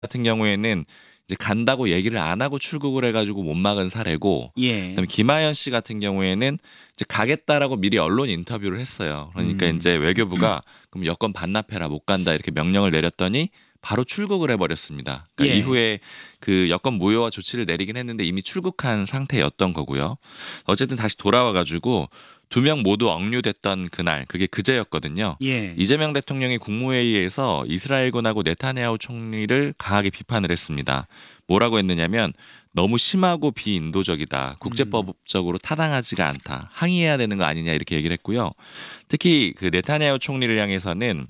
같은 경우에는 이제 간다고 얘기를 안 하고 출국을 해가지고 못 막은 사례고, 예. 그다음에 김하연 씨 같은 경우에는 이제 가겠다라고 미리 언론 인터뷰를 했어요. 그러니까 이제 외교부가 그럼 여권 반납해라 못 간다 이렇게 명령을 내렸더니 바로 출국을 해버렸습니다. 그러니까 예. 이후에 그 여권 무효화 조치를 내리긴 했는데 이미 출국한 상태였던 거고요. 어쨌든 다시 돌아와가지고 2명 모두 억류됐던 그날, 그게 그제였거든요. 예. 이재명 대통령이 국무회의에서 이스라엘군하고 네타냐후 총리를 강하게 비판을 했습니다. 뭐라고 했느냐면 너무 심하고 비인도적이다. 국제법적으로 타당하지가 않다. 항의해야 되는 거 아니냐 이렇게 얘기를 했고요. 특히 그 네타냐후 총리를 향해서는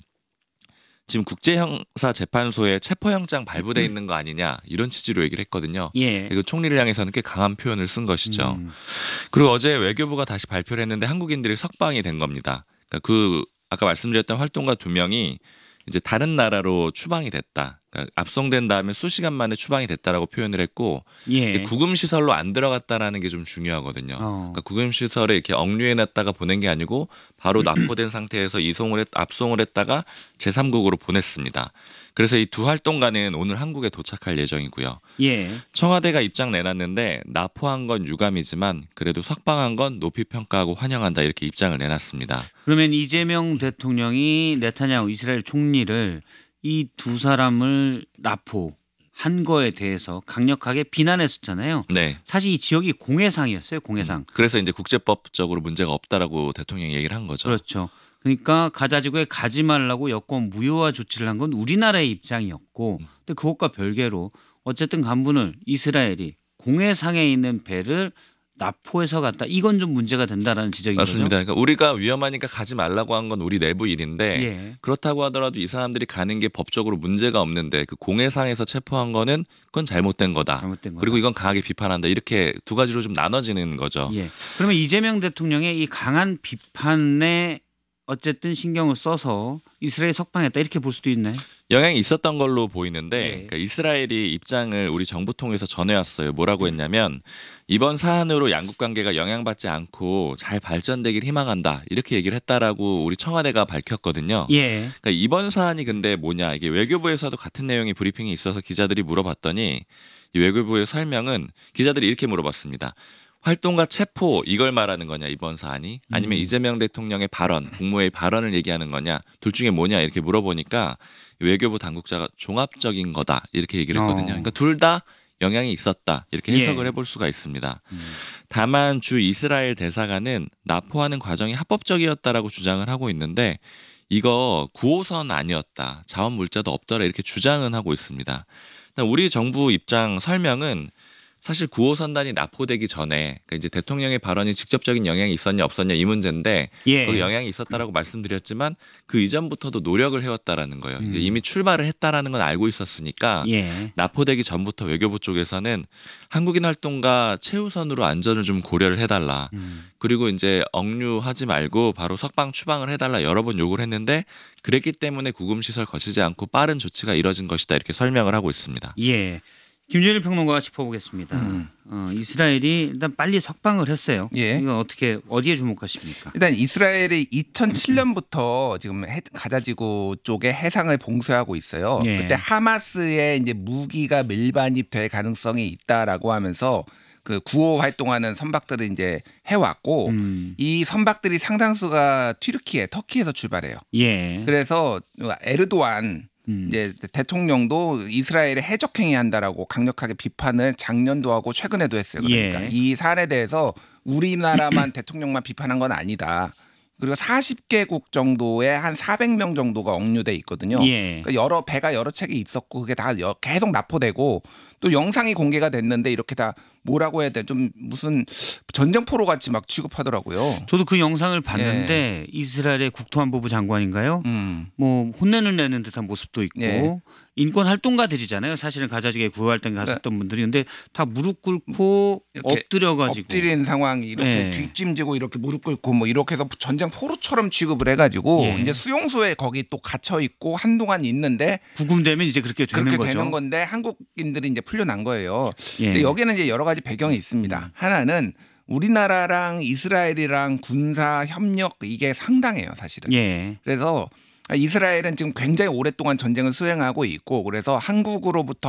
지금 국제형사재판소에 체포영장 발부돼 있는 거 아니냐 이런 취지로 얘기를 했거든요. 예. 그리고 총리를 향해서는 꽤 강한 표현을 쓴 것이죠. 그리고 어제 외교부가 다시 발표를 했는데 한국인들이 석방이 된 겁니다. 그러니까 그 아까 말씀드렸던 활동가 2명이 이제 다른 나라로 추방이 됐다. 그러니까 압송된 다음에 수시간 만에 추방이 됐다라고 표현을 했고, 예. 구금 시설로 안 들어갔다라는 게 좀 중요하거든요. 그러니까 구금 시설에 이렇게 억류해놨다가 보낸 게 아니고 바로 납포된 상태에서 압송을 했다가 제3국으로 보냈습니다. 그래서 이 두 활동가는 오늘 한국에 도착할 예정이고요. 예. 청와대가 입장 내놨는데 납포한 건 유감이지만 그래도 석방한 건 높이 평가하고 환영한다 이렇게 입장을 내놨습니다. 그러면 이재명 대통령이 네타냐후 이스라엘 총리를 이 두 사람을 납포한 거에 대해서 강력하게 비난했었잖아요. 네. 사실 이 지역이 공해상이었어요. 공해상. 그래서 이제 국제법적으로 문제가 없다라고 대통령이 얘기를 한 거죠. 그렇죠. 그러니까 가자지구에 가지 말라고 여권 무효화 조치를 한 건 우리나라의 입장이었고, 근데 그것과 별개로 어쨌든 간부는 이스라엘이 공해상에 있는 배를 납포해서 갔다. 이건 좀 문제가 된다라는 지적인 맞습니다. 거죠. 그러니까 우리가 위험하니까 가지 말라고 한 건 우리 내부 일인데 예. 그렇다고 하더라도 이 사람들이 가는 게 법적으로 문제가 없는데 그 공해상에서 체포한 거는 그건 잘못된 거다. 잘못된 거다. 그리고 이건 강하게 비판한다. 이렇게 두 가지로 좀 나눠지는 거죠. 예. 그러면 이재명 대통령의 이 강한 비판에 어쨌든 신경을 써서 이스라엘 석방했다 이렇게 볼 수도 있나요? 영향이 있었던 걸로 보이는데, 예. 그러니까 이스라엘이 입장을 우리 정부 통해서 전해왔어요. 뭐라고 했냐면 이번 사안으로 양국 관계가 영향받지 않고 잘 발전되길 희망한다 이렇게 얘기를 했다라고 우리 청와대가 밝혔거든요. 예. 그러니까 이번 사안이 근데 뭐냐, 이게 외교부에서도 같은 내용의 브리핑이 있어서 기자들이 물어봤더니 이 외교부의 설명은 기자들이 이렇게 물어봤습니다. 활동가 체포 이걸 말하는 거냐 이번 사안이, 아니면 이재명 대통령의 발언, 국무회의 발언을 얘기하는 거냐, 둘 중에 뭐냐 이렇게 물어보니까 외교부 당국자가 종합적인 거다 이렇게 얘기를 했거든요. 그러니까 둘 다 영향이 있었다 이렇게 해석을 예. 해볼 수가 있습니다. 다만 주 이스라엘 대사관은 납포하는 과정이 합법적이었다라고 주장을 하고 있는데 이거 9호선 아니었다, 자원 물자도 없더라 이렇게 주장은 하고 있습니다. 우리 정부 입장 설명은 사실 9호 선단이 납포되기 전에 그러니까 이제 대통령의 발언이 직접적인 영향이 있었냐 없었냐 이 문제인데, 예. 거기 영향이 있었다라고 말씀드렸지만 그 이전부터도 노력을 해왔다라는 거예요. 이제 이미 출발을 했다라는 건 알고 있었으니까 예. 납포되기 전부터 외교부 쪽에서는 한국인 활동가 최우선으로 안전을 좀 고려를 해달라. 그리고 이제 억류하지 말고 바로 석방 추방을 해달라 여러 번 요구를 했는데 그랬기 때문에 구금 시설 거치지 않고 빠른 조치가 이뤄진 것이다 이렇게 설명을 하고 있습니다. 예. 김준일 평론가가 짚어보겠습니다. 이스라엘이 일단 빨리 석방을 했어요. 예. 이거 어떻게 어디에 주목하십니까? 일단 이스라엘이 2007년부터 지금 가자지구 쪽에 해상을 봉쇄하고 있어요. 예. 그때 하마스의 이제 무기가 밀반입될 가능성이 있다라고 하면서 그 구호 활동하는 선박들을 이제 해왔고 이 선박들이 상당수가 터키에서 출발해요. 예. 그래서 에르도안 이제 대통령도 이스라엘에 해적행위 한다라고 강력하게 비판을 작년도 하고 최근에도 했어요. 그러니까 예. 이 사안에 대해서 우리나라만 대통령만 비판한 건 아니다. 그리고 40개국 정도의 한 400명 정도가 억류돼 있거든요. 예. 그러니까 배가 여러 척이 있었고 그게 다 계속 납포되고 또 영상이 공개가 됐는데 이렇게 다 뭐라고 해야 돼? 좀 무슨 전쟁포로 같이 막 취급하더라고요. 저도 그 영상을 봤는데 이스라엘의 국토안보부 장관인가요? 뭐 혼내는 내는 듯한 모습도 있고 예. 인권 활동가들이잖아요. 사실은 가자지구에 구호할 때 갔었던 분들이 근데 다 무릎 꿇고 엎드려가지고 엎드린 상황 이렇게 예. 뒷짐지고 이렇게 무릎 꿇고 뭐 이렇게 해서 전쟁 포로처럼 취급을 해가지고 예. 이제 수용소에 거기 또 갇혀 있고 한동안 있는데 구금되면 이제 그렇게 되는 그렇게 거죠. 되는 건데 한국인들이 이제 풀려난 거예요. 예. 근데 여기는 이제 여러 가지 배경이 있습니다. 하나는 우리나라랑 이스라엘이랑 군사 협력 이게 상당해요, 사실은. 예. 그래서 이스라엘은 지금 굉장히 오랫동안 전쟁을 수행하고 있고 그래서 한국으로부터